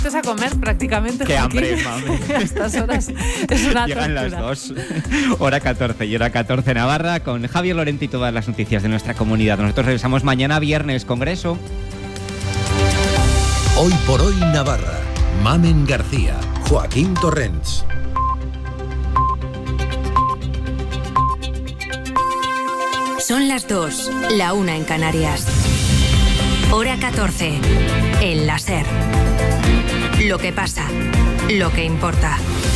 Estás a comer prácticamente. Qué hambre, mami. A estas horas es una Llegan tortura. las 2, hora 14 y hora 14 Navarra, con Javier Lorente y todas las noticias de nuestra comunidad. Nosotros regresamos mañana viernes, Congreso. Hoy por hoy Navarra. Mamen García, Joaquín Torrents. Son las 2, la 1 en Canarias. Hora 14, el láser. Lo que pasa, lo que importa.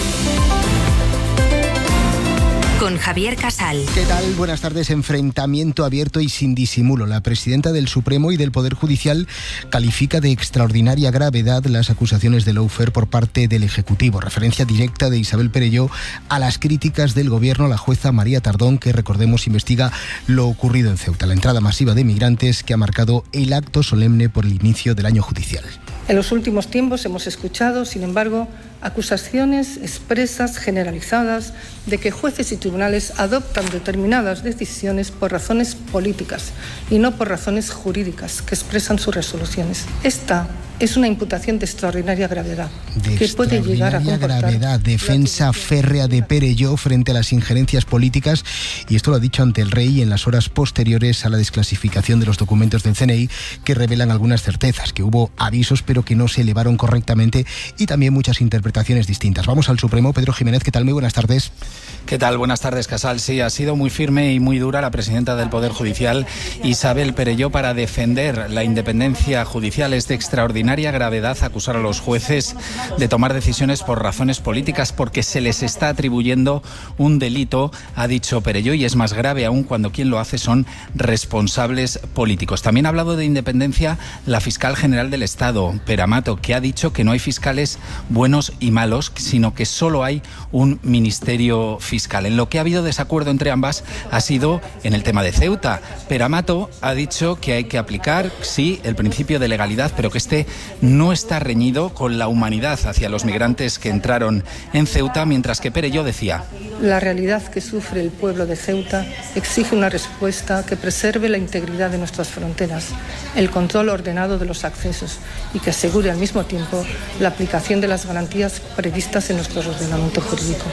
Con Javier Casal. ¿Qué tal? Buenas tardes. Enfrentamiento abierto y sin disimulo. La presidenta del Supremo y del Poder Judicial califica de extraordinaria gravedad las acusaciones de lawfare por parte del Ejecutivo. Referencia directa de Isabel Perelló a las críticas del Gobierno a la jueza María Tardón, que, recordemos, investiga lo ocurrido en Ceuta, la entrada masiva de migrantes que ha marcado el acto solemne por el inicio del año judicial. En los últimos tiempos hemos escuchado, sin embargo, acusaciones expresas, generalizadas, de que jueces y tribunales adoptan determinadas decisiones por razones políticas y no por razones jurídicas que expresan sus resoluciones. Esta es una imputación de extraordinaria gravedad, que puede llegar a comportar... gravedad, defensa férrea de Perelló frente a las injerencias políticas, y esto lo ha dicho ante el rey en las horas posteriores a la desclasificación de los documentos del CNI, que revelan algunas certezas, que hubo avisos pero que no se elevaron correctamente, y también muchas interpretaciones distintas. Vamos al Supremo. Pedro Jiménez, ¿qué tal? Muy buenas tardes. ¿Qué tal? Buenas tardes, Casal. Sí, ha sido muy firme y muy dura la presidenta del Poder Judicial, Isabel Perelló, para defender la independencia judicial. Es de extraordinaria gravedad acusar a los jueces de tomar decisiones por razones políticas, porque se les está atribuyendo un delito, ha dicho Perelló, y es más grave aún cuando quien lo hace son responsables políticos. También ha hablado de independencia la fiscal general del Estado, Pera Mato, que ha dicho que no hay fiscales buenos y malos, sino que solo hay un ministerio fiscal. En lo que ha habido desacuerdo entre ambas ha sido en el tema de Ceuta. Pera Mato ha dicho que hay que aplicar, sí, el principio de legalidad, pero que este no está reñido con la humanidad hacia los migrantes que entraron en Ceuta, mientras que Perelló decía: la realidad que sufre el pueblo de Ceuta exige una respuesta que preserve la integridad de nuestras fronteras, el control ordenado de los accesos y que asegure al mismo tiempo la aplicación de las garantías previstas en nuestro ordenamiento jurídico.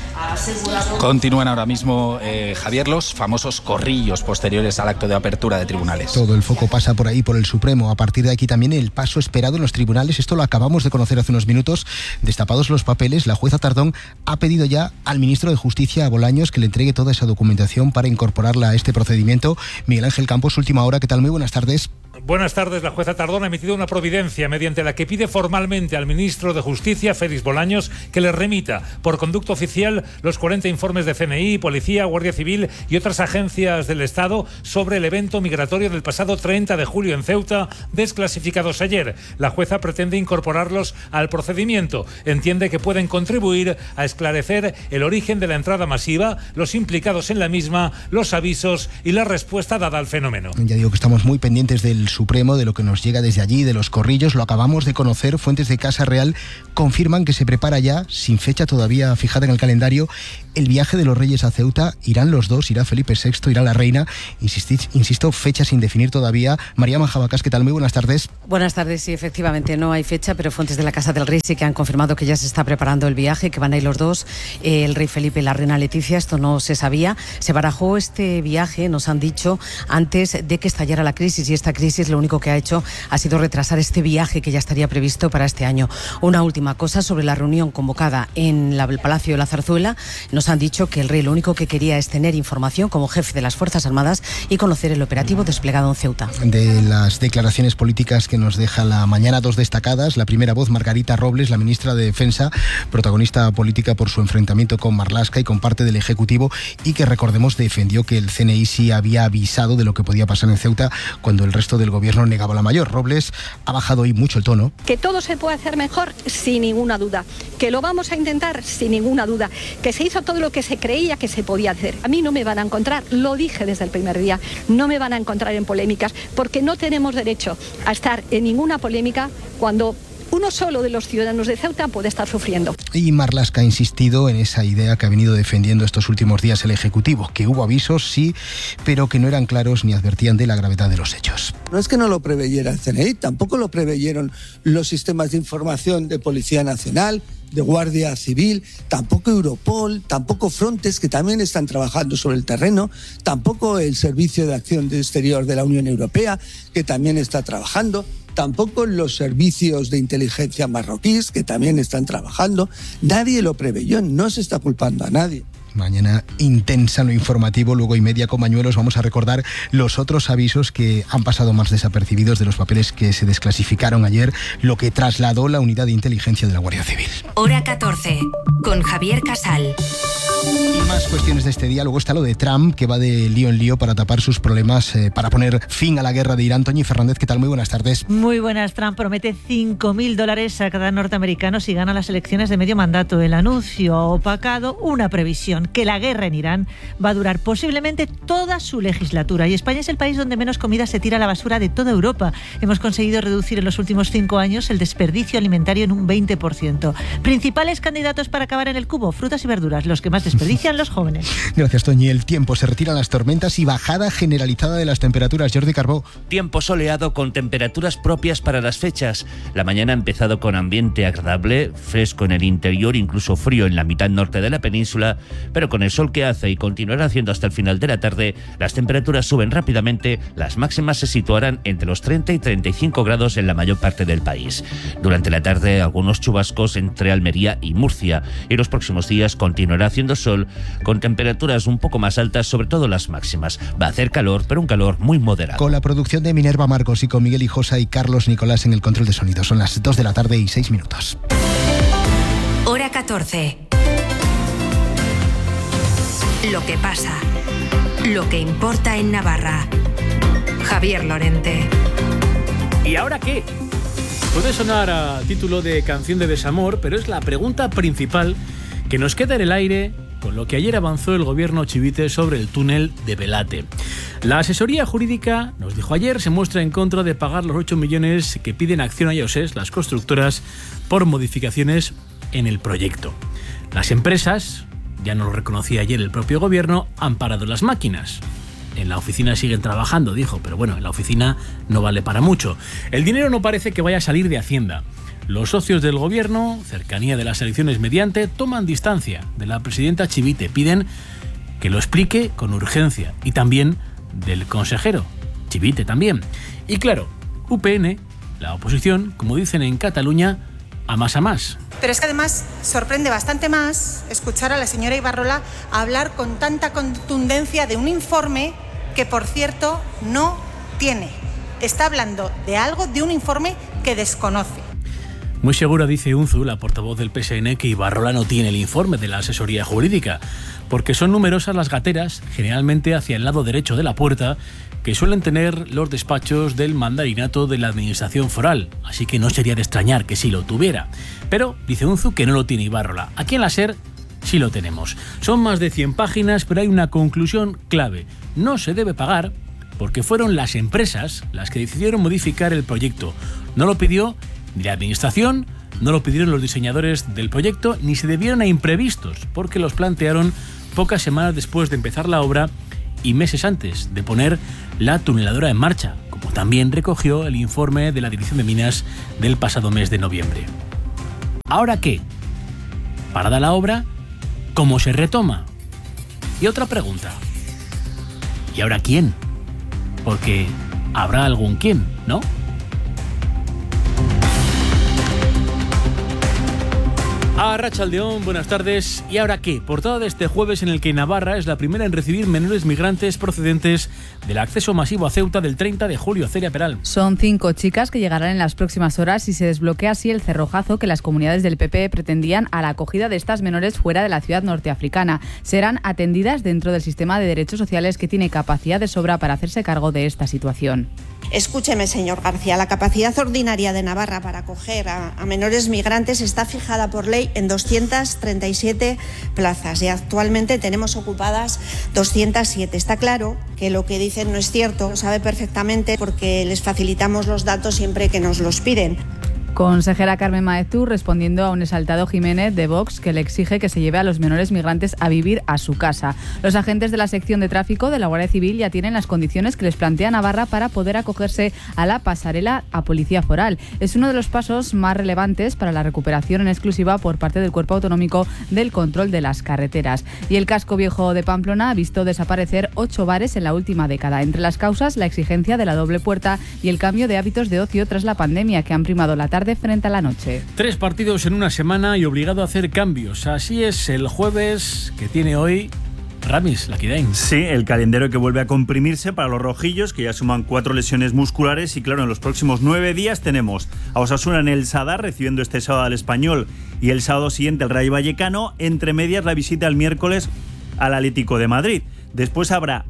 Continúan ahora mismo, Javier, los famosos corrillos posteriores al acto de apertura de tribunales. Todo el foco pasa por ahí, por el Supremo. A partir de aquí también el paso esperado en los tribunales. Esto lo acabamos de conocer hace unos minutos. Destapados los papeles, la jueza Tardón ha pedido ya al ministro de Justicia, a Bolaños, que le entregue toda esa documentación para incorporarla a este procedimiento. Miguel Ángel Campos, última hora. ¿Qué tal? Muy buenas tardes. Buenas tardes. La jueza Tardón ha emitido una providencia mediante la que pide formalmente al ministro de Justicia, Félix Bolaños, que le remita por conducto oficial los 40 informes de CNI, Policía, Guardia Civil y otras agencias del Estado sobre el evento migratorio del pasado 30 de julio en Ceuta, desclasificados ayer. La jueza pretende incorporarlos al procedimiento. Entiende que pueden contribuir a esclarecer el origen de la entrada masiva, los implicados en la misma, los avisos y la respuesta dada al fenómeno. Ya digo que estamos muy pendientes del Supremo, de lo que nos llega desde allí, de los corrillos. Lo acabamos de conocer. Fuentes de Casa Real confirman que se prepara ya, sin fecha todavía fijada en el calendario, el viaje de los Reyes a Ceuta. Irán los dos, irá Felipe VI, irá la reina. Insisto, fecha sin definir todavía. María Majabacas, ¿qué tal? Muy buenas tardes. Buenas tardes. Sí, efectivamente no hay fecha, pero fuentes de la Casa del Rey sí que han confirmado que ya se está preparando el viaje, que van a ir los dos, el rey Felipe y la reina Leticia. Esto no se sabía. Se barajó este viaje, nos han dicho, antes de que estallara la crisis, y esta crisis lo único que ha hecho ha sido retrasar este viaje que ya estaría previsto para este año. Una última cosa sobre la reunión convocada en el Palacio de la Zarzuela. Nos han dicho que el rey lo único que quería es tener información como jefe de las Fuerzas Armadas y conocer el operativo desplegado en Ceuta. De las declaraciones políticas que nos deja la mañana, dos destacadas. La primera voz, Margarita Robles, la ministra de Defensa, protagonista política por su enfrentamiento con Marlaska y con parte del Ejecutivo, y que, recordemos, defendió que el CNI sí había avisado de lo que podía pasar en Ceuta cuando el resto del gobierno negaba la mayor. Robles ha bajado hoy mucho el tono. Que todo se puede hacer mejor, sin ninguna duda. Que lo vamos a intentar, sin ninguna duda. Que se hizo todo lo que se creía que se podía hacer. A mí no me van a encontrar, lo dije desde el primer día, no me van a encontrar en polémicas, porque no tenemos derecho a estar en ninguna polémica cuando uno solo de los ciudadanos de Ceuta puede estar sufriendo. Y Marlaska ha insistido en esa idea que ha venido defendiendo estos últimos días el Ejecutivo, que hubo avisos, sí, pero que no eran claros ni advertían de la gravedad de los hechos. No es que no lo preveyera el CNI, tampoco lo preveyeron los sistemas de información de Policía Nacional, de Guardia Civil, tampoco Europol, tampoco Frontex, que también están trabajando sobre el terreno, tampoco el Servicio de Acción Exterior de la Unión Europea, que también está trabajando, tampoco los servicios de inteligencia marroquíes, que también están trabajando. Nadie lo preveyó, no se está culpando a nadie. Mañana intensa en lo informativo, luego y media con Bañuelos. Vamos a recordar los otros avisos que han pasado más desapercibidos de los papeles que se desclasificaron ayer, lo que trasladó la unidad de inteligencia de la Guardia Civil. Hora 14, con Javier Casal. Y más cuestiones de este día. Luego está lo de Trump, que va de lío en lío para tapar sus problemas, para poner fin a la guerra de Irán. Toñi Fernández, ¿qué tal? Muy buenas tardes. Muy buenas. Trump promete $5.000 a cada norteamericano si gana las elecciones de medio mandato. El anuncio ha opacado una previsión, que la guerra en Irán va a durar posiblemente toda su legislatura. Y España es el país donde menos comida se tira a la basura de toda Europa. Hemos conseguido reducir en los últimos 5 años el desperdicio alimentario en un 20%. Principales candidatos para acabar en el cubo: frutas y verduras, los que más desperdician los jóvenes. Gracias, Toñi. El tiempo, se retiran las tormentas y bajada generalizada de las temperaturas. Jordi Carbó. Tiempo soleado con temperaturas propias para las fechas. La mañana ha empezado con ambiente agradable, fresco en el interior, incluso frío en la mitad norte de la península, pero con el sol que hace y continuará haciendo hasta el final de la tarde, las temperaturas suben rápidamente. Las máximas se situarán entre los 30 y 35 grados en la mayor parte del país. Durante la tarde, algunos chubascos entre Almería y Murcia, y los próximos días continuará haciendo sol con temperaturas un poco más altas, sobre todo las máximas. Va a hacer calor, pero un calor muy moderado. Con la producción de Minerva Marcos y con Miguel Hijosa y Carlos Nicolás en el control de sonido. Son las 2 de la tarde y 6 minutos. Hora 14. Lo que pasa, lo que importa en Navarra. Javier Lorente. ¿Y ahora qué? Puede sonar a título de canción de desamor, pero es la pregunta principal que nos queda en el aire con lo que ayer avanzó el gobierno Chivite sobre el túnel de Belate. La asesoría jurídica, nos dijo ayer, se muestra en contra de pagar los 8 millones que piden Acciona y OSES, las constructoras, por modificaciones en el proyecto. Las empresas, ya nos lo reconocía ayer el propio gobierno, han parado las máquinas. En la oficina siguen trabajando, dijo, pero bueno, en la oficina no vale para mucho. El dinero no parece que vaya a salir de Hacienda. Los socios del gobierno, cercanía de las elecciones mediante, toman distancia de la presidenta Chivite. Piden que lo explique con urgencia. Y también del consejero Chivite también. Y claro, UPN, la oposición, como dicen en Cataluña, a más a más. Pero es que además sorprende bastante más escuchar a la señora Ibarrola hablar con tanta contundencia de un informe que, por cierto, no tiene. Está hablando de algo, de un informe que desconoce. Muy segura, dice Unzu, la portavoz del PSN, que Ibarrola no tiene el informe de la asesoría jurídica, porque son numerosas las gateras, generalmente hacia el lado derecho de la puerta, que suelen tener los despachos del mandarinato de la administración foral, así que no sería de extrañar que sí lo tuviera. Pero dice Unzu que no lo tiene Ibarrola. Aquí en la SER sí lo tenemos. Son más de 100 páginas, pero hay una conclusión clave. No se debe pagar porque fueron las empresas las que decidieron modificar el proyecto. No lo pidió ni la administración, no lo pidieron los diseñadores del proyecto, ni se debieron a imprevistos, porque los plantearon pocas semanas después de empezar la obra y meses antes de poner la tuneladora en marcha, como también recogió el informe de la Dirección de Minas del pasado mes de noviembre. ¿Ahora qué? ¿Parada la obra? ¿Cómo se retoma? Y otra pregunta. ¿Y ahora quién? Porque habrá algún quién, ¿no? Arratsaldeón, buenas tardes. ¿Y ahora qué? Portada de este jueves en el que Navarra es la primera en recibir menores migrantes procedentes del acceso masivo a Ceuta del 30 de julio. Celia Peral. Son 5 chicas que llegarán en las próximas horas y se desbloquea así el cerrojazo que las comunidades del PP pretendían a la acogida de estas menores fuera de la ciudad norteafricana. Serán atendidas dentro del sistema de derechos sociales que tiene capacidad de sobra para hacerse cargo de esta situación. Escúcheme, señor García, la capacidad ordinaria de Navarra para acoger a menores migrantes está fijada por ley en 237 plazas y actualmente tenemos ocupadas 207. Está claro que lo que dicen no es cierto, lo sabe perfectamente porque les facilitamos los datos siempre que nos los piden. Consejera Carmen Maeztu respondiendo a un exaltado Jiménez de Vox que le exige que se lleve a los menores migrantes a vivir a su casa. Los agentes de la sección de tráfico de la Guardia Civil ya tienen las condiciones que les plantea Navarra para poder acogerse a la pasarela a Policía Foral. Es uno de los pasos más relevantes para la recuperación en exclusiva por parte del Cuerpo Autonómico del Control de las Carreteras. Y el casco viejo de Pamplona ha visto desaparecer 8 bares en la última década. Entre las causas, la exigencia de la doble puerta y el cambio de hábitos de ocio tras la pandemia que han primado la tarde frente a la noche. 3 partidos en una semana y obligado a hacer cambios. Así es el jueves que tiene hoy Ramis Laquidain. Sí, el calendario que vuelve a comprimirse para los rojillos, que ya suman 4 lesiones musculares y claro, en los próximos 9 días tenemos a Osasuna en el Sadar recibiendo este sábado al Español y el sábado siguiente el Rayo Vallecano, entre medias la visita el miércoles al Atlético de Madrid. Después habrá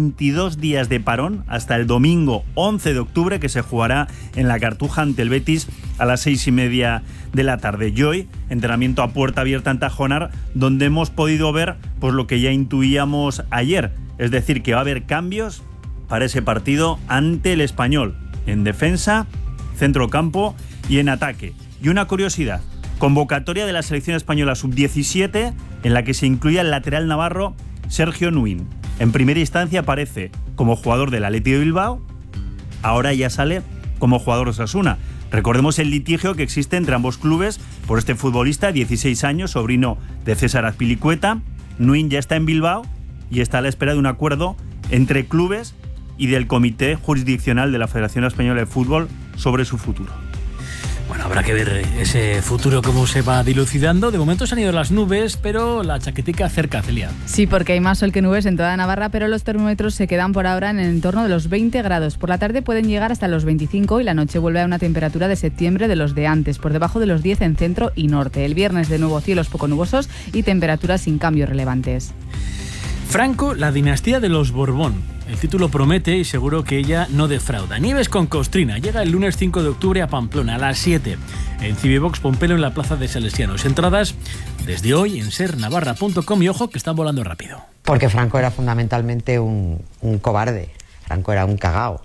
22 días de parón hasta el domingo 11 de octubre que se jugará en la Cartuja ante el Betis a las 6:30 de la tarde. Y hoy, entrenamiento a puerta abierta en Tajonar, donde hemos podido ver pues lo que ya intuíamos ayer. Es decir, que va a haber cambios para ese partido ante el Español, en defensa, centrocampo y en ataque. Y una curiosidad, convocatoria de la selección española sub-17 en la que se incluye el lateral navarro Sergio Nuin. En primera instancia aparece como jugador del Athletic de Bilbao, ahora ya sale como jugador de Osasuna. Recordemos el litigio que existe entre ambos clubes por este futbolista, 16 años, sobrino de César Azpilicueta. Nuin ya está en Bilbao y está a la espera de un acuerdo entre clubes y del Comité Jurisdiccional de la Federación Española de Fútbol sobre su futuro. Bueno, habrá que ver ese futuro cómo se va dilucidando. De momento se han ido las nubes, pero la chaquetica cerca, Celia. Sí, porque hay más sol que nubes en toda Navarra, pero los termómetros se quedan por ahora en el entorno de los 20 grados. Por la tarde pueden llegar hasta los 25 y la noche vuelve a una temperatura de septiembre de los de antes, por debajo de los 10 en centro y norte. El viernes de nuevo cielos poco nubosos y temperaturas sin cambios relevantes. Franco, la dinastía de los Borbón. El título promete y seguro que ella no defrauda. Nieves con Costrina llega el lunes 5 de octubre a Pamplona a las 7 en Cibibox Pompelo en la Plaza de Salesianos. Entradas desde hoy en sernavarra.com y ojo que están volando rápido. Porque Franco era fundamentalmente un cobarde. Franco era un cagao.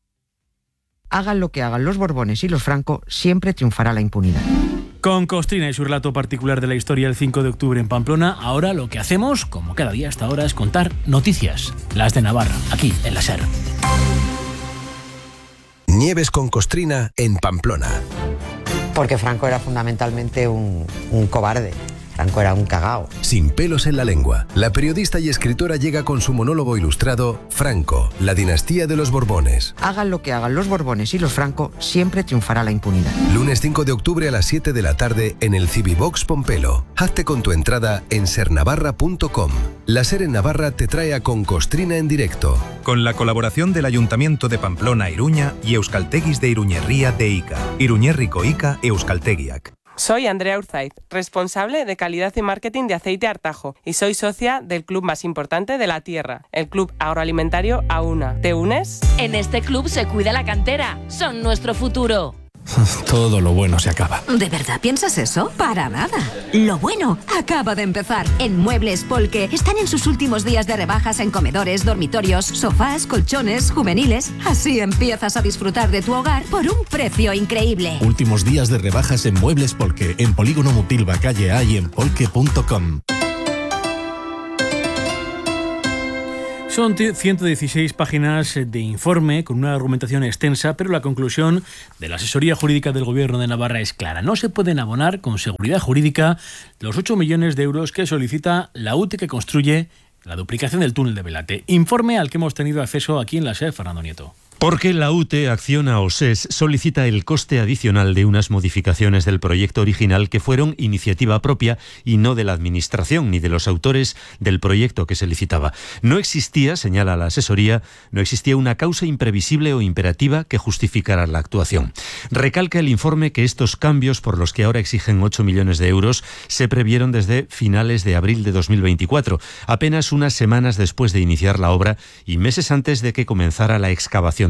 Hagan lo que hagan los Borbones y los Franco, siempre triunfará la impunidad. Con Costrina y su relato particular de la historia el 5 de octubre en Pamplona, ahora lo que hacemos, como cada día hasta ahora, es contar noticias, las de Navarra, aquí en la SER. Nieves con Costrina en Pamplona. Porque Franco era fundamentalmente un cobarde. Franco era un cagao. Sin pelos en la lengua, la periodista y escritora llega con su monólogo ilustrado Franco, la dinastía de los Borbones. Hagan lo que hagan los Borbones y los Franco, siempre triunfará la impunidad. Lunes 5 de octubre a las 7 de la tarde en el Cibibox Pompelo. Hazte con tu entrada en sernavarra.com. La SER en Navarra te trae a Con Costrina en directo. Con la colaboración del Ayuntamiento de Pamplona Iruña y Euskalteguis de Iruñerría de Ica. Iruñerriko Ica Euskaltegiak. Soy Andrea Urzaiz, responsable de calidad y marketing de Aceite Artajo y soy socia del club más importante de la tierra, el Club Agroalimentario AUNA. ¿Te unes? En este club se cuida la cantera, son nuestro futuro. Todo lo bueno se acaba. ¿De verdad piensas eso? Para nada. Lo bueno acaba de empezar. En Muebles Polke están en sus últimos días de rebajas en comedores, dormitorios, sofás, colchones, juveniles. Así empiezas a disfrutar de tu hogar por un precio increíble. Últimos días de rebajas en Muebles Polke, en Polígono Mutilva, calle A y en polke.com. Son 116 páginas de informe con una argumentación extensa, pero la conclusión de la asesoría jurídica del Gobierno de Navarra es clara. No se pueden abonar con seguridad jurídica los 8 millones de euros que solicita la UTE que construye la duplicación del túnel de Belate. Informe al que hemos tenido acceso aquí en la SER, Fernando Nieto. Porque la UTE Acciona OSES solicita el coste adicional de unas modificaciones del proyecto original que fueron iniciativa propia y no de la Administración ni de los autores del proyecto que se licitaba. No existía, señala la asesoría, no existía una causa imprevisible o imperativa que justificara la actuación. Recalca el informe que estos cambios, por los que ahora exigen 8 millones de euros, se previeron desde finales de abril de 2024, apenas unas semanas después de iniciar la obra y meses antes de que comenzara la excavación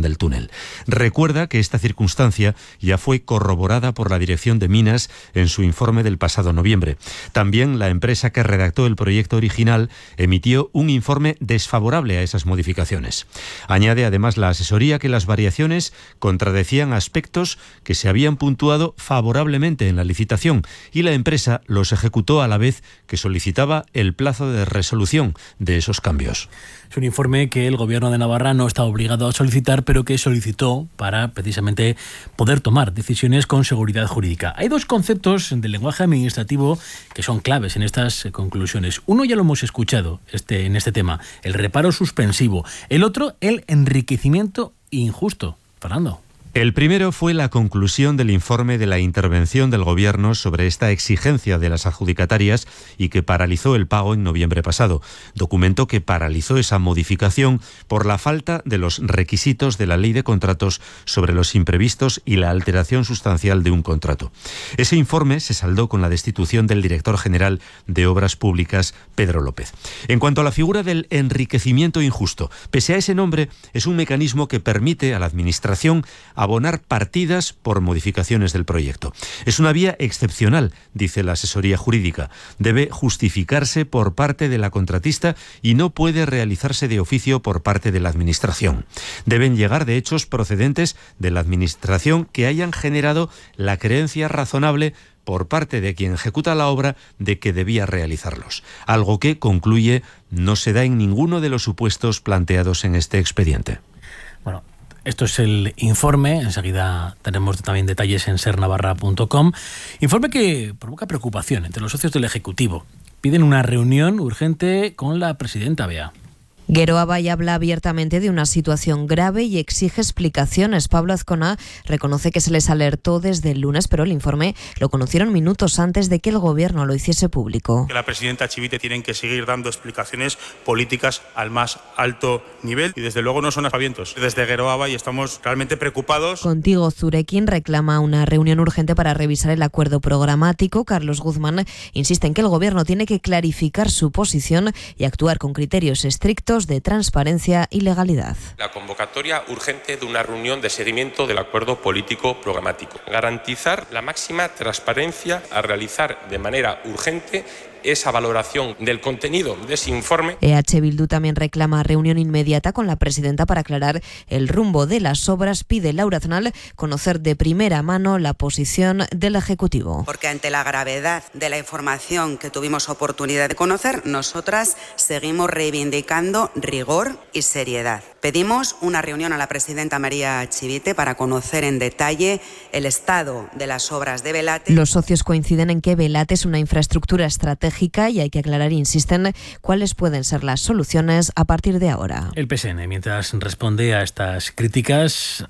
construcción del túnel. Recuerda que esta circunstancia ya fue corroborada por la Dirección de Minas en su informe del pasado noviembre. También la empresa que redactó el proyecto original emitió un informe desfavorable a esas modificaciones. Añade además la asesoría que las variaciones contradecían aspectos que se habían puntuado favorablemente en la licitación y la empresa los ejecutó a la vez que solicitaba el plazo de resolución de esos cambios. Es un informe que el Gobierno de Navarra no está obligado a solicitar, pero que solicitó para precisamente poder tomar decisiones con seguridad jurídica. Hay dos conceptos del lenguaje administrativo que son claves en estas conclusiones. Uno ya lo hemos escuchado en este tema, el reparo suspensivo. El otro, el enriquecimiento injusto. Fernando. El primero fue la conclusión del informe de la intervención del Gobierno sobre esta exigencia de las adjudicatarias y que paralizó el pago en noviembre pasado, documento que paralizó esa modificación por la falta de los requisitos de la Ley de Contratos sobre los imprevistos y la alteración sustancial de un contrato. Ese informe se saldó con la destitución del director general de Obras Públicas, Pedro López. En cuanto a la figura del enriquecimiento injusto, pese a ese nombre, es un mecanismo que permite a la Administración abonar partidas por modificaciones del proyecto. Es una vía excepcional, dice la asesoría jurídica. Debe justificarse por parte de la contratista y no puede realizarse de oficio por parte de la Administración. Deben llegar de hechos procedentes de la Administración que hayan generado la creencia razonable por parte de quien ejecuta la obra de que debía realizarlos. Algo que, concluye, no se da en ninguno de los supuestos planteados en este expediente. Bueno, esto es el informe, enseguida tenemos también detalles en sernavarra.com. Informe que provoca preocupación entre los socios del Ejecutivo. Piden una reunión urgente con la presidenta Bea. Geroa habla abiertamente de una situación grave y exige explicaciones. Pablo Azcona reconoce que se les alertó desde el lunes, pero el informe lo conocieron minutos antes de que el Gobierno lo hiciese público. Que la presidenta Chivite tienen que seguir dando explicaciones políticas al más alto nivel y desde luego no son aspavientos. Desde Geroa estamos realmente preocupados. Contigo Zurekin reclama una reunión urgente para revisar el acuerdo programático. Carlos Guzmán insiste en que el Gobierno tiene que clarificar su posición y actuar con criterios estrictos de transparencia y legalidad. La convocatoria urgente de una reunión de seguimiento del acuerdo político programático. Garantizar la máxima transparencia a realizar de manera urgente esa valoración del contenido de ese informe. EH Bildu también reclama reunión inmediata con la presidenta para aclarar el rumbo de las obras. Pide Laura Aznal conocer de primera mano la posición del Ejecutivo. Porque ante la gravedad de la información que tuvimos oportunidad de conocer, nosotras seguimos reivindicando rigor y seriedad. Pedimos una reunión a la presidenta María Chivite para conocer en detalle el estado de las obras de Belate. Los socios coinciden en que Belate es una infraestructura estratégica y hay que aclarar, insisten, cuáles pueden ser las soluciones a partir de ahora. El PSN, mientras responde a estas críticas,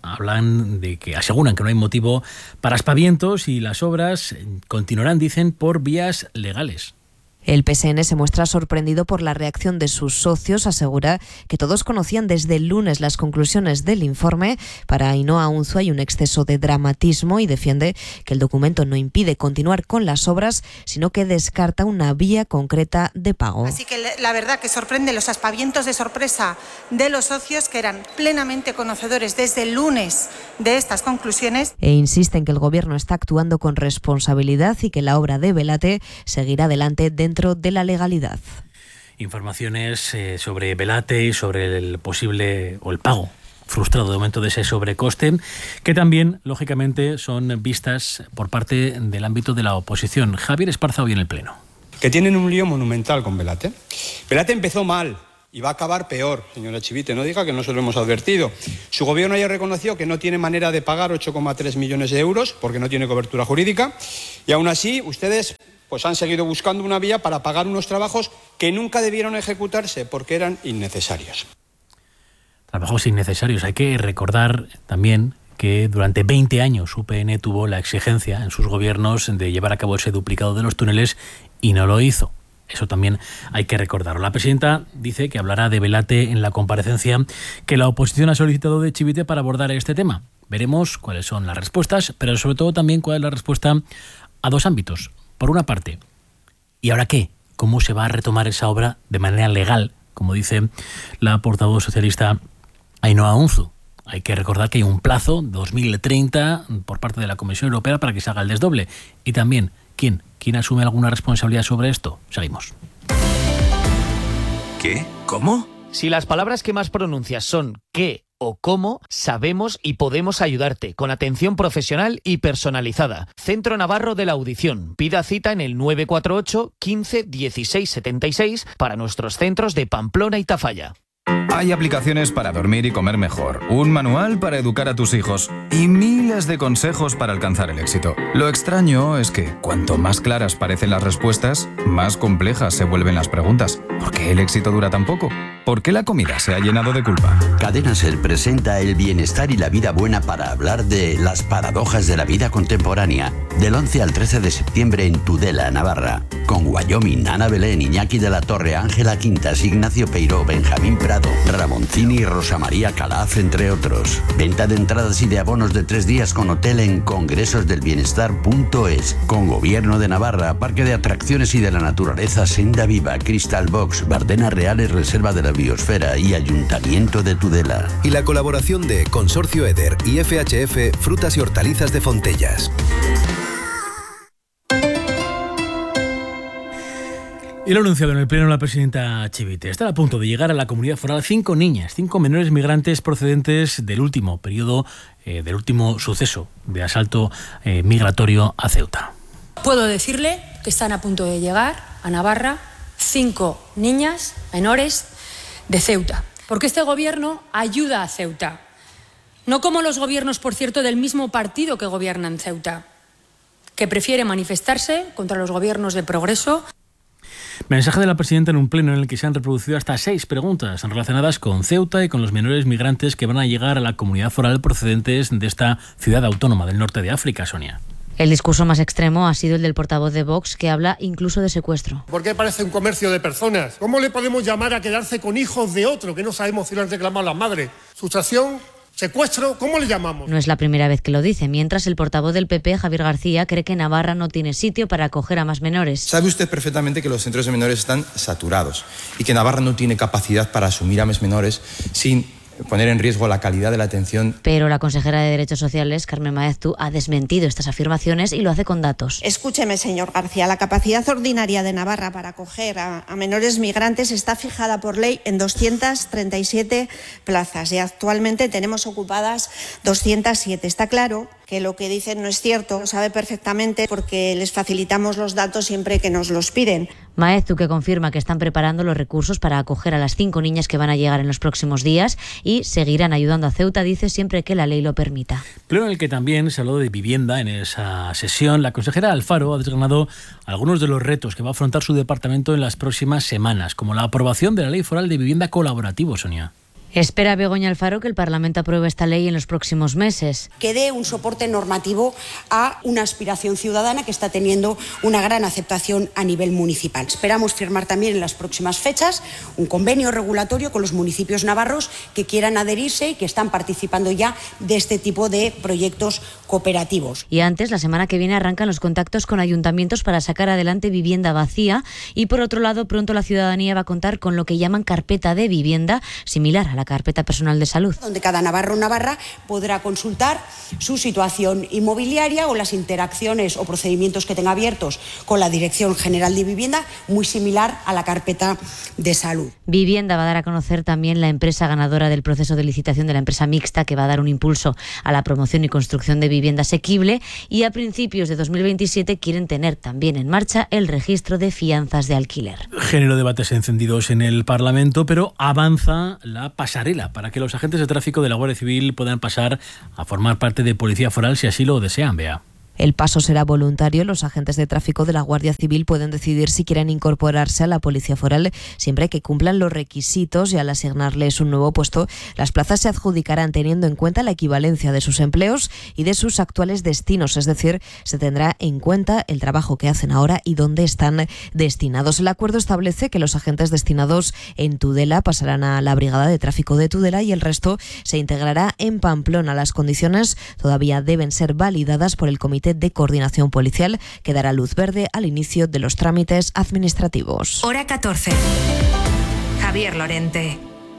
aseguran que no hay motivo para aspavientos y las obras continuarán, dicen, por vías legales. El PSN se muestra sorprendido por la reacción de sus socios. Asegura que todos conocían desde el lunes las conclusiones del informe. Para Ainhoa Unzu hay un exceso de dramatismo y defiende que el documento no impide continuar con las obras, sino que descarta una vía concreta de pago. Así que la verdad que sorprende los aspavientos de sorpresa de los socios que eran plenamente conocedores desde el lunes de estas conclusiones. E insisten que el Gobierno está actuando con responsabilidad y que la obra de Belate seguirá adelante dentro de la legalidad. Informaciones sobre Belate y sobre el posible o el pago frustrado de momento de ese sobrecoste, que también, lógicamente, son vistas por parte del ámbito de la oposición. Javier Esparza hoy en el Pleno. Que tienen un lío monumental con Belate. Belate empezó mal y va a acabar peor, señora Chivite, no diga que no se lo hemos advertido. Su gobierno ya reconoció que no tiene manera de pagar 8,3 millones de euros porque no tiene cobertura jurídica y aún así ustedes pues han seguido buscando una vía para pagar unos trabajos que nunca debieron ejecutarse porque eran innecesarios. Trabajos innecesarios. Hay que recordar también que durante 20 años UPN tuvo la exigencia en sus gobiernos de llevar a cabo ese duplicado de los túneles y no lo hizo. Eso también hay que recordarlo. La presidenta dice que hablará de Belate en la comparecencia que la oposición ha solicitado de Chivite para abordar este tema. Veremos cuáles son las respuestas, pero sobre todo también cuál es la respuesta a dos ámbitos. Por una parte, ¿y ahora qué? ¿Cómo se va a retomar esa obra de manera legal? Como dice la portavoz socialista Ainhoa Unzu. Hay que recordar que hay un plazo, 2030, por parte de la Comisión Europea para que se haga el desdoble. Y también, ¿quién asume alguna responsabilidad sobre esto? Seguimos. ¿Qué? ¿Cómo? Si las palabras que más pronuncias son qué o cómo, sabemos y podemos ayudarte con atención profesional y personalizada. Centro Navarro de la Audición. Pida cita en el 948 15 16 76 para nuestros centros de Pamplona y Tafalla. Hay aplicaciones para dormir y comer mejor, un manual para educar a tus hijos y miles de consejos para alcanzar el éxito. Lo extraño es que cuanto más claras parecen las respuestas, más complejas se vuelven las preguntas. ¿Por qué el éxito dura tan poco? ¿Por qué la comida se ha llenado de culpa? Cadena Ser presenta el bienestar y la vida buena para hablar de las paradojas de la vida contemporánea. Del 11 al 13 de septiembre en Tudela, Navarra. Con Wyoming, Ana Belén, Iñaki de la Torre, Ángela Quintas, Ignacio Peiró, Benjamín Prado, Ramoncini y Rosa María Calaf, entre otros. Venta de entradas y de abonos de 3 días con hotel en congresosdelbienestar.es. Con Gobierno de Navarra, Parque de Atracciones y de la Naturaleza Senda Viva, Crystal Box, Bardenas Reales, Reserva de la Biosfera y Ayuntamiento de Tudela. Y la colaboración de Consorcio Eder y FHF Frutas y Hortalizas de Fontellas. Y lo ha anunciado en el Pleno la presidenta Chivite. Están a punto de llegar a la comunidad foral 5 menores migrantes procedentes del último periodo, del último suceso de asalto migratorio a Ceuta. Puedo decirle que están a punto de llegar a Navarra 5 niñas menores de Ceuta. Porque este gobierno ayuda a Ceuta. No como los gobiernos, por cierto, del mismo partido que gobierna en Ceuta, que prefiere manifestarse contra los gobiernos de progreso. Mensaje de la presidenta en un pleno en el que se han reproducido hasta 6 preguntas relacionadas con Ceuta y con los menores migrantes que van a llegar a la comunidad foral procedentes de esta ciudad autónoma del norte de África, Sonia. El discurso más extremo ha sido el del portavoz de Vox, que habla incluso de secuestro. ¿Por qué parece un comercio de personas? ¿Cómo le podemos llamar a quedarse con hijos de otro que no sabemos si lo han reclamado las madres? ¿Sustracción? ¿Secuestro? ¿Cómo le llamamos? No es la primera vez que lo dice, mientras el portavoz del PP, Javier García, cree que Navarra no tiene sitio para acoger a más menores. Sabe usted perfectamente que los centros de menores están saturados y que Navarra no tiene capacidad para asumir a más menores sin poner en riesgo la calidad de la atención. Pero la consejera de Derechos Sociales, Carmen Maeztu, ha desmentido estas afirmaciones y lo hace con datos. Escúcheme, señor García, la capacidad ordinaria de Navarra para acoger a menores migrantes está fijada por ley en 237 plazas y actualmente tenemos ocupadas 207. Está claro que lo que dicen no es cierto, lo sabe perfectamente porque les facilitamos los datos siempre que nos los piden. Maeztu, que confirma que están preparando los recursos para acoger a las 5 niñas que van a llegar en los próximos días y seguirán ayudando a Ceuta, dice, siempre que la ley lo permita. Pleno en el que también se habló de vivienda en esa sesión. La consejera Alfaro ha desgranado algunos de los retos que va a afrontar su departamento en las próximas semanas, como la aprobación de la Ley Foral de Vivienda Colaborativo, Sonia. Espera Begoña Alfaro que el Parlamento apruebe esta ley en los próximos meses. Que dé un soporte normativo a una aspiración ciudadana que está teniendo una gran aceptación a nivel municipal. Esperamos firmar también en las próximas fechas un convenio regulatorio con los municipios navarros que quieran adherirse y que están participando ya de este tipo de proyectos cooperativos. Y antes, la semana que viene, arrancan los contactos con ayuntamientos para sacar adelante vivienda vacía y, por otro lado, pronto la ciudadanía va a contar con lo que llaman carpeta de vivienda, similar a la carpeta personal de salud. Donde cada navarro o navarra podrá consultar su situación inmobiliaria o las interacciones o procedimientos que tenga abiertos con la Dirección General de Vivienda, muy similar a la carpeta de salud. Vivienda va a dar a conocer también la empresa ganadora del proceso de licitación de la empresa mixta, que va a dar un impulso a la promoción y construcción de vivienda asequible, y a principios de 2027 quieren tener también en marcha el registro de fianzas de alquiler. Género debates encendidos en el Parlamento, pero avanza la pasarela para que los agentes de tráfico de la Guardia Civil puedan pasar a formar parte de Policía Foral si así lo desean, Bea. El paso será voluntario. Los agentes de tráfico de la Guardia Civil pueden decidir si quieren incorporarse a la Policía Foral siempre que cumplan los requisitos, y al asignarles un nuevo puesto, las plazas se adjudicarán teniendo en cuenta la equivalencia de sus empleos y de sus actuales destinos, es decir, se tendrá en cuenta el trabajo que hacen ahora y dónde están destinados. El acuerdo establece que los agentes destinados en Tudela pasarán a la Brigada de Tráfico de Tudela y el resto se integrará en Pamplona. Las condiciones todavía deben ser validadas por el Comité de Coordinación Policial, que dará luz verde al inicio de los trámites administrativos. Hora 14. Javier Lorente.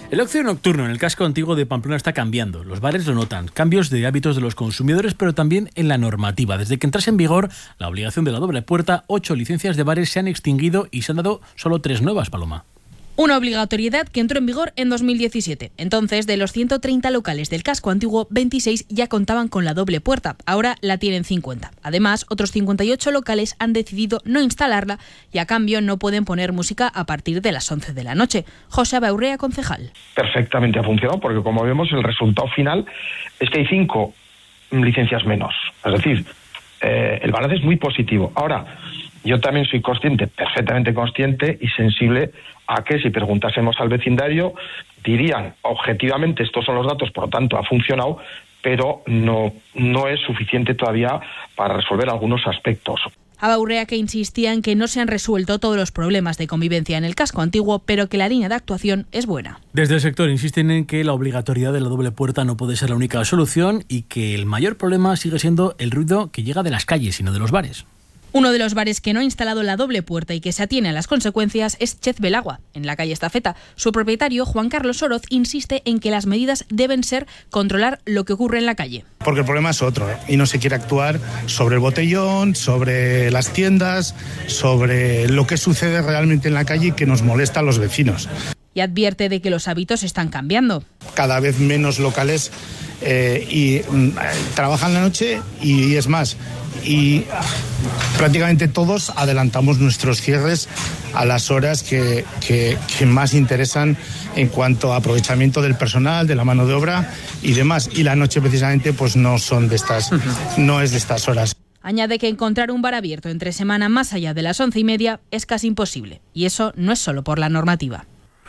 El ocio nocturno en el casco antiguo de Pamplona está cambiando. Los bares lo notan. Cambios de hábitos de los consumidores, pero también en la normativa. Desde que entrase en vigor la obligación de la doble puerta, 8 licencias de bares se han extinguido y se han dado solo 3 nuevas, Paloma. Una obligatoriedad que entró en vigor en 2017. Entonces, de los 130 locales del casco antiguo, 26 ya contaban con la doble puerta. Ahora la tienen 50. Además, otros 58 locales han decidido no instalarla y a cambio no pueden poner música a partir de las 11 de la noche. José Abaurrea, concejal. Perfectamente ha funcionado porque, como vemos, el resultado final es que hay 5 licencias menos. Es decir, el balance es muy positivo. Ahora, yo también soy consciente, perfectamente consciente y sensible a que si preguntásemos al vecindario dirían objetivamente estos son los datos, por lo tanto ha funcionado, pero no es suficiente todavía para resolver algunos aspectos. Abaurrea, que insistía en que no se han resuelto todos los problemas de convivencia en el casco antiguo, pero que la línea de actuación es buena. Desde el sector insisten en que la obligatoriedad de la doble puerta no puede ser la única solución y que el mayor problema sigue siendo el ruido que llega de las calles y no de los bares. Uno de los bares que no ha instalado la doble puerta y que se atiene a las consecuencias es Chez Belagua, en la calle Estafeta. Su propietario, Juan Carlos Oroz, insiste en que las medidas deben ser controlar lo que ocurre en la calle. Porque el problema es otro, y no se quiere actuar sobre el botellón, sobre las tiendas, sobre lo que sucede realmente en la calle y que nos molesta a los vecinos. Y advierte de que los hábitos están cambiando. Cada vez menos locales trabajan la noche y es más, y prácticamente todos adelantamos nuestros cierres a las horas que más interesan en cuanto a aprovechamiento del personal, de la mano de obra y demás. Y la noche precisamente pues no es de estas horas. Añade que encontrar un bar abierto entre semana más allá de las 11:30 es casi imposible. Y eso no es solo por la normativa.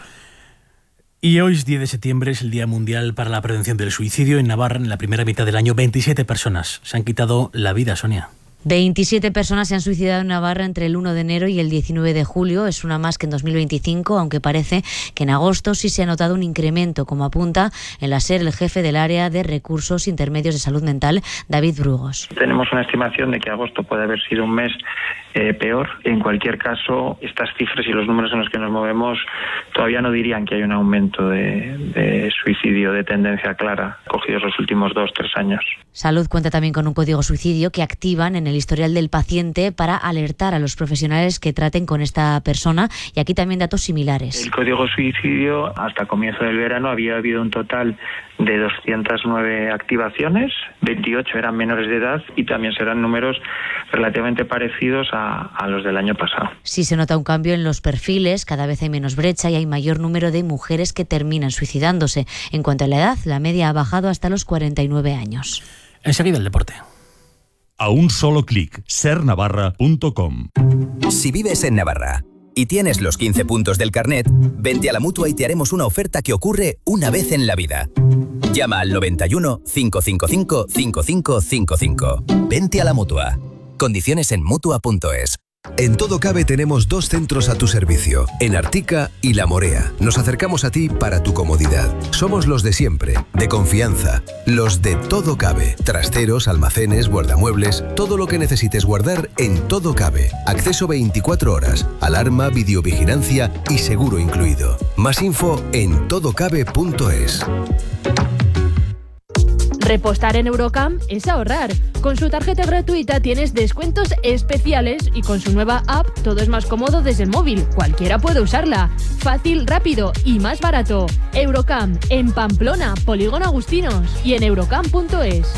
Y hoy, 10 de septiembre, es el Día Mundial para la Prevención del Suicidio. En Navarra, en la primera mitad del año, 27 personas se han quitado la vida, Sonia. 27 personas se han suicidado en Navarra entre el 1 de enero y el 19 de julio. Es una más que en 2025, aunque parece que en agosto sí se ha notado un incremento, como apunta en la SER el jefe del área de recursos intermedios de salud mental, David Brugos. Tenemos una estimación de que agosto puede haber sido un mes peor. En cualquier caso, estas cifras y los números en los que nos movemos todavía no dirían que hay un aumento de suicidio de tendencia clara, cogidos los últimos 2-3 años. Salud cuenta también con un código suicidio que activan en el historial del paciente para alertar a los profesionales que traten con esta persona, y aquí también datos similares. El código suicidio, hasta comienzo del verano, había habido un total de 209 activaciones, 28 eran menores de edad y también serán números relativamente parecidos a los del año pasado. Sí se nota un cambio en los perfiles, cada vez hay menos brecha y hay mayor número de mujeres que terminan suicidándose. En cuanto a la edad, la media ha bajado hasta los 49 años. Enseguida el deporte. A un solo clic, sernavarra.com. Si vives en Navarra y tienes los 15 puntos del carnet, vente a la Mutua y te haremos una oferta que ocurre una vez en la vida. Llama al 91 555 5555. Vente a la Mutua. Condiciones en Mutua.es. En Todo Cabe tenemos 2 centros a tu servicio, en Artica y La Morea. Nos acercamos a ti para tu comodidad. Somos los de siempre, de confianza, los de Todo Cabe. Trasteros, almacenes, guardamuebles, todo lo que necesites guardar en Todo Cabe. Acceso 24 horas, alarma, videovigilancia y seguro incluido. Más info en todocabe.es. Repostar en Eurocam es ahorrar. Con su tarjeta gratuita tienes descuentos especiales y con su nueva app todo es más cómodo desde el móvil. Cualquiera puede usarla. Fácil, rápido y más barato. Eurocam, en Pamplona, Polígono Agustinos y en eurocam.es.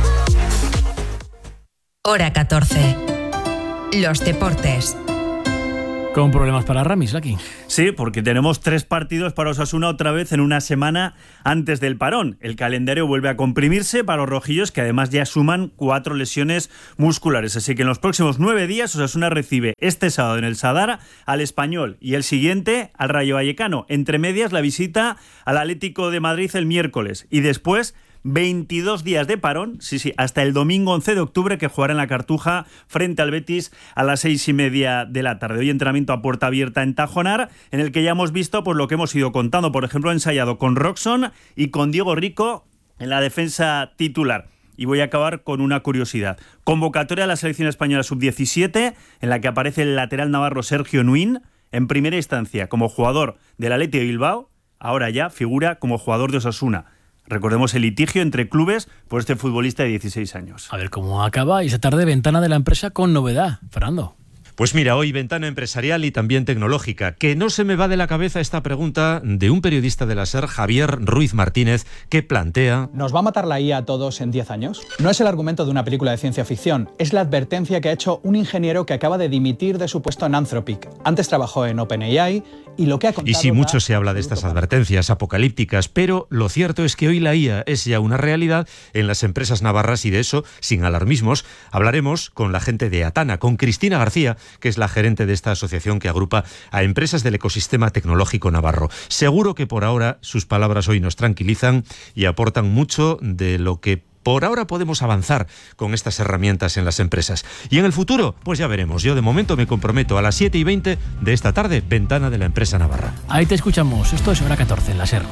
Hora 14. Los deportes. Con problemas para Ramis, aquí. Sí, porque tenemos 3 partidos para Osasuna otra vez en una semana antes del parón. El calendario vuelve a comprimirse para los rojillos, que además ya suman 4 lesiones musculares. Así que en los próximos 9 días Osasuna recibe este sábado en el Sadar al Español y el siguiente al Rayo Vallecano. Entre medias la visita al Atlético de Madrid el miércoles y después 22 días de parón, sí, hasta el domingo 11 de octubre, que jugará en la Cartuja frente al Betis a las 6:30 de la tarde. Hoy entrenamiento a puerta abierta en Tajonar, en el que ya hemos visto pues lo que hemos ido contando. Por ejemplo, ensayado con Roxon y con Diego Rico en la defensa titular. Y voy a acabar con una curiosidad. Convocatoria de la selección española sub-17, en la que aparece el lateral navarro Sergio Nuín, en primera instancia como jugador del Athletic de Bilbao, ahora ya figura como jugador de Osasuna. Recordemos el litigio entre clubes por este futbolista de 16 años. A ver cómo acaba. Y esta tarde, ventana de la empresa con novedad. Fernando. Pues mira, hoy ventana empresarial y también tecnológica. Que no se me va de la cabeza esta pregunta de un periodista de la SER, Javier Ruiz Martínez, que plantea... ¿Nos va a matar la IA a todos en 10 años? No es el argumento de una película de ciencia ficción, es la advertencia que ha hecho un ingeniero que acaba de dimitir de su puesto en Anthropic. Antes trabajó en OpenAI y lo que ha contado... Y sí, mucho se habla de estas advertencias apocalípticas, pero lo cierto es que hoy la IA es ya una realidad en las empresas navarras y de eso, sin alarmismos, hablaremos con la gente de Atana, con Cristina García, que es la gerente de esta asociación que agrupa a empresas del ecosistema tecnológico navarro. Seguro que por ahora sus palabras hoy nos tranquilizan y aportan mucho de lo que por ahora podemos avanzar con estas herramientas en las empresas. Y en el futuro, pues ya veremos. Yo de momento me comprometo a las 7:20 de esta tarde, ventana de la empresa navarra. Ahí te escuchamos. Esto es Hora 14 en la SER.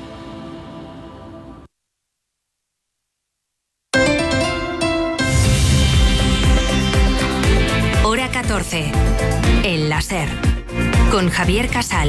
Hora 14, en la SER, con Javier Casal.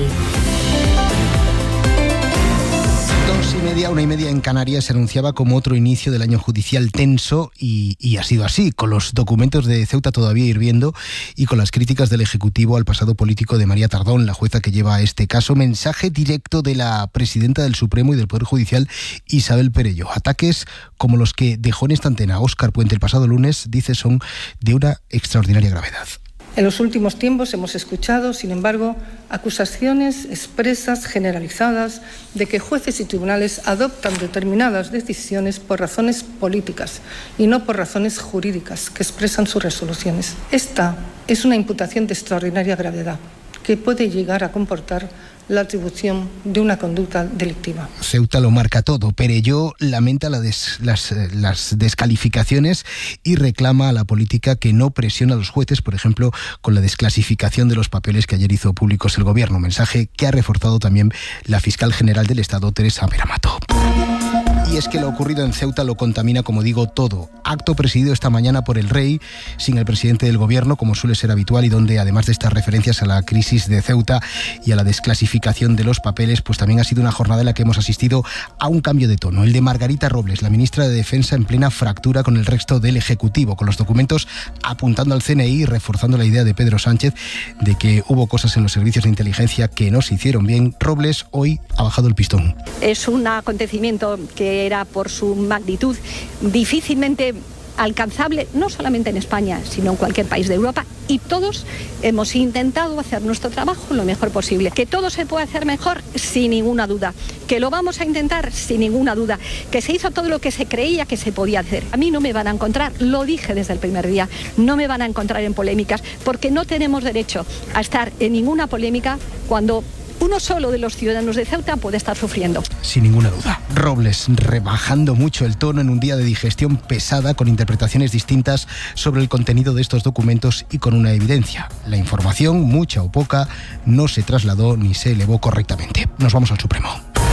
2:30, 1:30 en Canarias se anunciaba como otro inicio del año judicial tenso y ha sido así, con los documentos de Ceuta todavía hirviendo y con las críticas del Ejecutivo al pasado político de María Tardón, la jueza que lleva este caso. Mensaje directo de la presidenta del Supremo y del Poder Judicial, Isabel Perello. Ataques como los que dejó en esta antena Óscar Puente el pasado lunes, dice, son de una extraordinaria gravedad. En los últimos tiempos hemos escuchado, sin embargo, acusaciones expresas, generalizadas, de que jueces y tribunales adoptan determinadas decisiones por razones políticas y no por razones jurídicas que expresan sus resoluciones. Esta es una imputación de extraordinaria gravedad que puede llegar a comportar la atribución de una conducta delictiva. Ceuta lo marca todo. Perello lamenta las descalificaciones y reclama a la política que no presiona a los jueces, por ejemplo, con la desclasificación de los papeles que ayer hizo públicos el Gobierno. Mensaje que ha reforzado también la fiscal general del Estado, Teresa Beramato. Y es que lo ocurrido en Ceuta lo contamina, como digo, todo. Acto presidido esta mañana por el Rey, sin el presidente del Gobierno, como suele ser habitual, y donde, además de estas referencias a la crisis de Ceuta y a la desclasificación de los papeles, pues también ha sido una jornada en la que hemos asistido a un cambio de tono. El de Margarita Robles, la ministra de Defensa, en plena fractura con el resto del Ejecutivo, con los documentos apuntando al CNI y reforzando la idea de Pedro Sánchez de que hubo cosas en los servicios de inteligencia que no se hicieron bien. Robles hoy ha bajado el pistón. Es un acontecimiento que era, por su magnitud, difícilmente alcanzable, no solamente en España, sino en cualquier país de Europa, y todos hemos intentado hacer nuestro trabajo lo mejor posible. Que todo se puede hacer mejor, sin ninguna duda. Que lo vamos a intentar, sin ninguna duda. Que se hizo todo lo que se creía que se podía hacer. A mí no me van a encontrar, lo dije desde el primer día, no me van a encontrar en polémicas, porque no tenemos derecho a estar en ninguna polémica cuando uno solo de los ciudadanos de Ceuta puede estar sufriendo. Sin ninguna duda. Robles rebajando mucho el tono en un día de digestión pesada, con interpretaciones distintas sobre el contenido de estos documentos y con una evidencia. La información, mucha o poca, no se trasladó ni se elevó correctamente. Nos vamos al Supremo.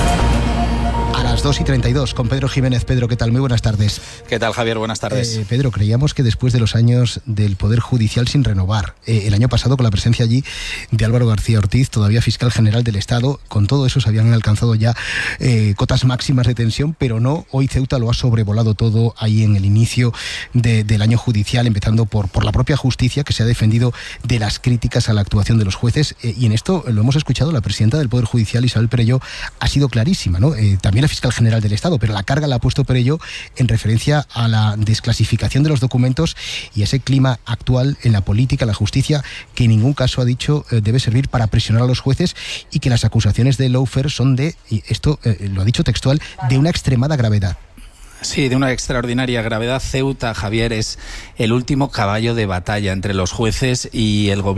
A las 2:32 con Pedro Jiménez. Pedro, ¿qué tal? Muy buenas tardes. ¿Qué tal, Javier? Buenas tardes. Pedro, creíamos que después de los años del Poder Judicial sin renovar, el año pasado con la presencia allí de Álvaro García Ortiz, todavía fiscal general del Estado, con todo eso se habían alcanzado ya cotas máximas de tensión, pero no, hoy Ceuta lo ha sobrevolado todo ahí en el inicio del año judicial, empezando por la propia justicia, que se ha defendido de las críticas a la actuación de los jueces, y en esto lo hemos escuchado, la presidenta del Poder Judicial, Isabel Perello, ha sido clarísima, ¿no? También la fiscal general del Estado, pero la carga la ha puesto Perello en referencia a la desclasificación de los documentos y ese clima actual en la política, la justicia, que en ningún caso, ha dicho, debe servir para presionar a los jueces, y que las acusaciones de lawfare son de, y esto lo ha dicho textual, de una extremada gravedad. Sí, de una extraordinaria gravedad. Ceuta, Javier, es el último caballo de batalla entre los jueces y el gobierno.